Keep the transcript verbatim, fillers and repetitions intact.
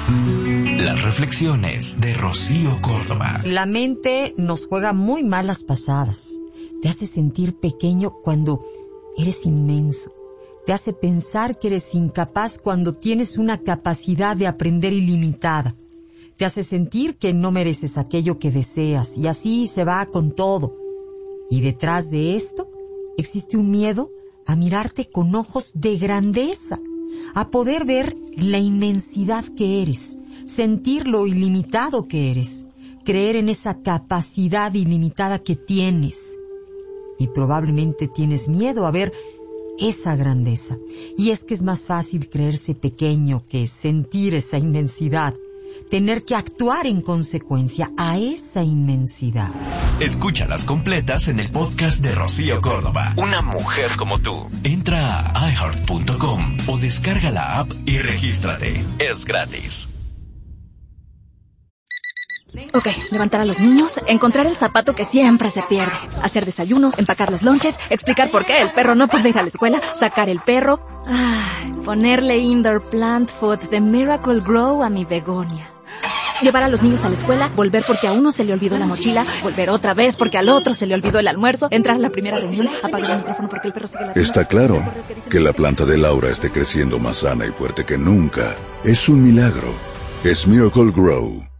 Las reflexiones de Rocío Córdoba. La mente nos juega muy malas pasadas. Te hace sentir pequeño cuando eres inmenso. Te hace pensar que eres incapaz cuando tienes una capacidad de aprender ilimitada. Te hace sentir que no mereces aquello que deseas, y así se va con todo. Y detrás de esto existe un miedo a mirarte con ojos de grandeza, a poder ver la inmensidad que eres, sentir lo ilimitado que eres, creer en esa capacidad ilimitada que tienes. Y probablemente tienes miedo a ver esa grandeza. Y es que es más fácil creerse pequeño que sentir esa inmensidad, tener que actuar en consecuencia a esa inmensidad. Escúchalas completas en el podcast de Rocío Córdoba. Una mujer como tú. Entra a i heart punto com o descarga la app y regístrate. Es gratis. Ok, levantar a los niños, encontrar el zapato que siempre se pierde, hacer desayuno, empacar los lonches, explicar por qué el perro no puede ir a la escuela, sacar el perro, ay, ponerle indoor plant food de Miracle Grow a mi begonia. Llevar a los niños a la escuela, volver porque a uno se le olvidó la mochila, volver otra vez porque al otro se le olvidó el almuerzo, entrar a la primera reunión, apagar el micrófono porque el perro sigue ladrando. Está claro que la planta de Laura esté creciendo más sana y fuerte que nunca. Es un milagro. Es Miracle Grow.